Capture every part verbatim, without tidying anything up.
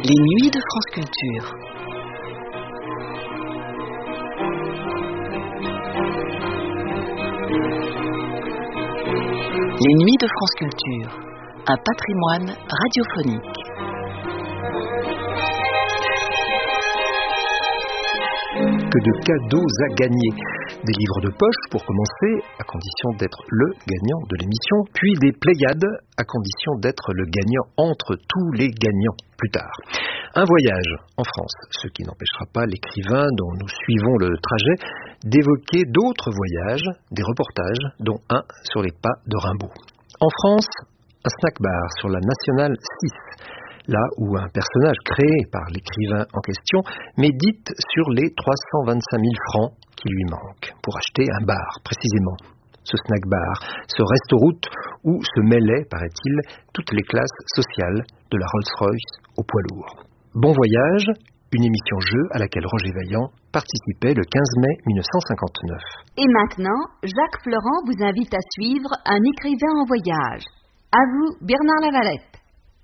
Les nuits de France Culture. Les nuits de France Culture, un patrimoine radiophonique. Que de cadeaux à gagner. Des livres de poche pour commencer, à condition d'être le gagnant de l'émission, puis des Pléiades, à condition d'être le gagnant entre tous les gagnants plus tard. Un voyage en France, ce qui n'empêchera pas l'écrivain dont nous suivons le trajet d'évoquer d'autres voyages, des reportages, dont un sur les pas de Rimbaud. En France, un snack-bar sur la Nationale six, là où un personnage créé par l'écrivain en question médite sur les trois cent vingt-cinq mille francs qui lui manquent pour acheter un bar, précisément. Ce snack-bar, ce resto-route où se mêlaient, paraît-il, toutes les classes sociales, de la Rolls-Royce au poids lourd. Bon voyage, une émission jeu à laquelle Roger Vaillant participait le quinze mai mille neuf cent cinquante-neuf. Et maintenant, Jacques Florent vous invite à suivre un écrivain en voyage. À vous, Bernard Lavalette.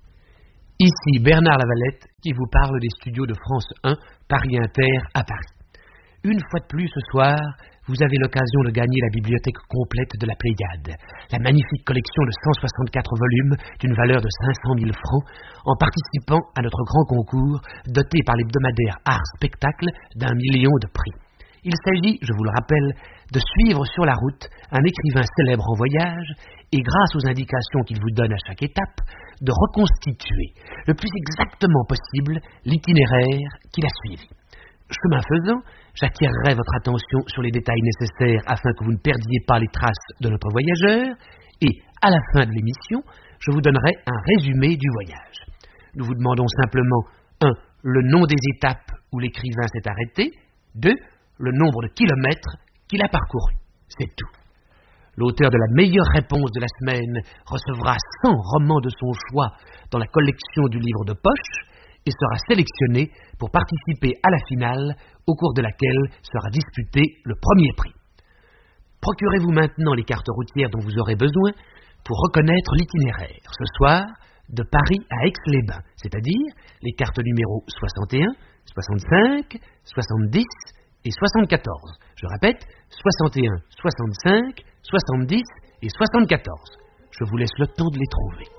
Ici Bernard Lavalette qui vous parle des studios de France un, Paris Inter à Paris. Une fois de plus ce soir, vous avez l'occasion de gagner la bibliothèque complète de la Pléiade, la magnifique collection de cent soixante-quatre volumes d'une valeur de cinq cent mille francs, en participant à notre grand concours doté par l'hebdomadaire Art Spectacle d'un million de prix. Il s'agit, je vous le rappelle, de suivre sur la route un écrivain célèbre en voyage et grâce aux indications qu'il vous donne à chaque étape, de reconstituer le plus exactement possible l'itinéraire qu'il a suivi. Chemin faisant, j'attirerai votre attention sur les détails nécessaires afin que vous ne perdiez pas les traces de notre voyageur et, à la fin de l'émission, je vous donnerai un résumé du voyage. Nous vous demandons simplement un. Le nom des étapes où l'écrivain s'est arrêté. deux. Le nombre de kilomètres qu'il a parcouru. C'est tout. L'auteur de la meilleure réponse de la semaine recevra cent romans de son choix dans la collection du livre de poche et sera sélectionné pour participer à la finale au cours de laquelle sera disputé le premier prix. Procurez-vous maintenant les cartes routières dont vous aurez besoin pour reconnaître l'itinéraire. Ce soir, de Paris à Aix-les-Bains, c'est-à-dire les cartes numéros soixante et un, soixante-cinq, soixante-dix et soixante-quatorze. Je répète, soixante et un, soixante-cinq, soixante-dix et soixante-quatorze. Je vous laisse le temps de les trouver.